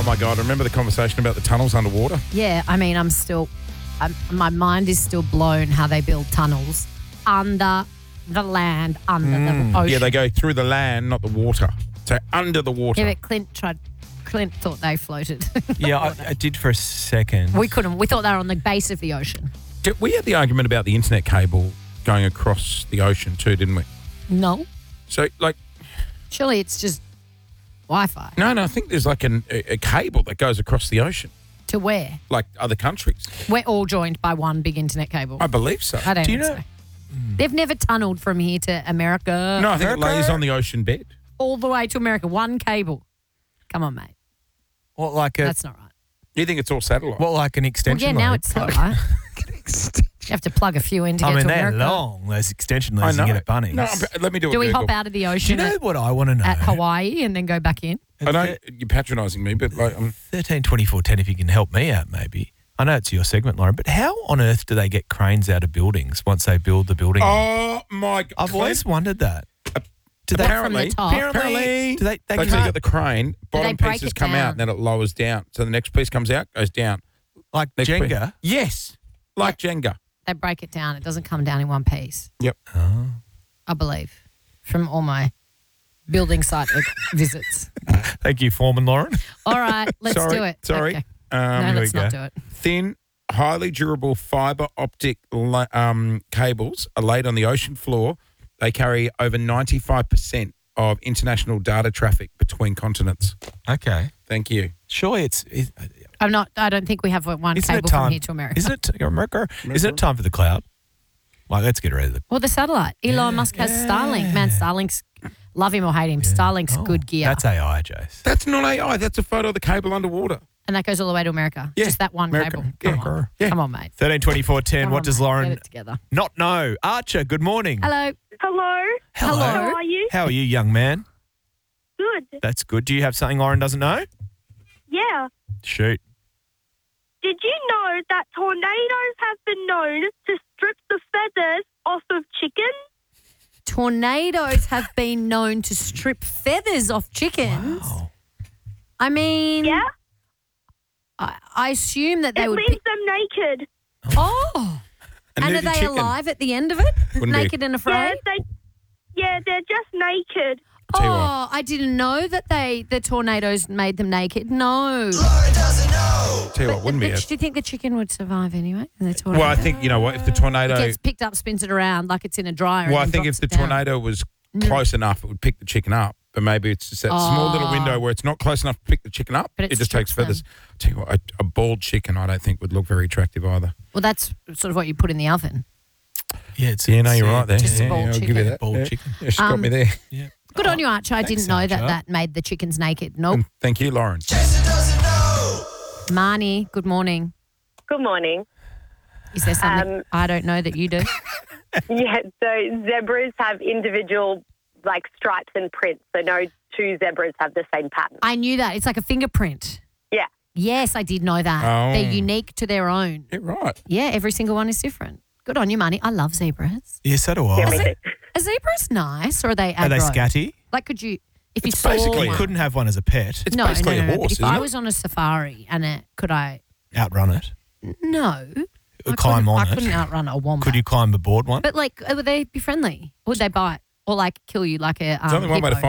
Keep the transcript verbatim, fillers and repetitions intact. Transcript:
my God, remember the conversation about the tunnels underwater? Yeah, I mean, I'm still, I'm, my mind is still blown how they build tunnels under the land, under Mm. the ocean. Yeah, they go through the land, not the water. So under the water. Yeah, but Clint tried. Clint thought they floated. Yeah, I, I did for a second. we couldn't. We thought they were on the base of the ocean. We had the argument about the internet cable going across the ocean too, didn't we? No, So, like, surely it's just Wi-Fi. no, no, I think there's like an, a, a cable that goes across the ocean, To where? like other countries. We're all joined by one big internet cable. I believe so. I don't Do you think know- so. They've never tunneled from here to America. No, I think it America? lays on the ocean bed. All the way to America. One cable. Come on, mate. What, like a, That's not right. You think it's all satellite? what, like an Well, extension yeah, now line? it's satellite. You have to plug a few in to I get mean, to they're America. long, those extension I lines you know. get at Bunnings. No, but let me do a Do we Google. hop out of the Do you ocean know at, what I want to know? at Hawaii and then go back in? I know you're patronising me, but like, um, thirteen twenty-four ten, if you can help me out, maybe. I know it's your segment, Lauren, but how on earth do they get cranes out of buildings once they build the building? oh my God. I've always wondered that. Do they, apparently, From the top. apparently, do they, they they can't, take out the crane, bottom break pieces it come down? out, and then it lowers down. So the next piece comes out, goes down. like Next piece- Jenga? Yes, like Jenga. They break it down. It doesn't come down in one piece, Yep. Oh. I believe, from all my building site visits. Thank you, Foreman Lauren. All right, let's sorry, do it. Sorry. Okay. Um, No, here we let's not go. do it. Thin, highly durable fibre optic li- um, cables are laid on the ocean floor. They carry over ninety-five percent of international data traffic between continents. Okay. Thank you. Surely it's... Is, I'm not. I don't think we have one isn't it cable time, from here to America. Isn't it, America? Isn't it time for the cloud? Like, let's get rid of the... Well, the satellite. Elon Yeah, Musk has yeah. Starlink. Man, Starlink's, love him or hate him, Starlink's Oh, good gear. That's A I, Jace. That's not A I. That's a photo of the cable underwater. and that goes all the way to America. Yeah, Just that one America. cable. Yeah. Come on. Yeah. Come on, mate. thirteen twenty-four ten. Come What on, does mate. Lauren Get it together. not know? Archer, good morning. Hello. Hello. Hello. How are you? How are you, young man? Good. That's good. Do you have something Lauren doesn't know? Yeah. Shoot. Did you know that tornadoes have been known to strip the feathers off of chickens? Tornadoes have been known to strip feathers off chickens. Wow. I mean, Yeah. I, I assume that they It would leaves be. them naked. Oh. A And are nude they chicken. alive at the end of it? Wouldn't be. Naked and Yeah, afraid? they. Yeah, they're just naked. Tell you what. Oh, I didn't know that they the tornadoes made them naked. No. Tell you what, wouldn't be But it? do you think the chicken would survive anyway? The tornado? Well, I think, you know what, if the tornado... it gets picked up, spins it around like it's in a dryer. Well, I and think drops if the it down. tornado was close enough, it would pick the chicken up. But maybe it's just that small little Oh. window where it's not close enough to pick the chicken up. But it It just takes strips feathers. Tell you what, a, a bald chicken, I don't think would look very attractive either. Well, that's sort of what you put in the oven. Yeah, it's Yeah, no, you're it's, right there. Just a yeah, bald yeah, I'll give chicken. you that. Bald yeah. chicken. Yeah, she's got Um, me there. Yeah. Good on you, Archer. I thanks, didn't know that Archer. that made the chickens naked. Nope. And thank you, Lauren. Marnie, good morning. Good morning. Is there something Um, I don't know that you do? Yeah, so zebras have individual, like, stripes and prints. So no two zebras have the same pattern. I knew that. It's like a fingerprint. Yeah. Yes, I did know that. Oh. They're unique to their own. Yeah, right. Yeah, every single one is different. Good on you, Marnie. I love zebras. Yeah, so do Yeah, I. me too. Are zebras nice or are they aggro? Are they scatty? Like, could you, if you It's saw basically- one, You couldn't have one as a pet. It's no, basically no, no, a no. horse, But if isn't I it? was on a safari and it, could I? Outrun it. No, I Climb couldn't- on I it. couldn't outrun a wombat. Could you climb aboard one? But like, would they be friendly? Would they bite or like kill you like a? Um, There's only one way to hippo?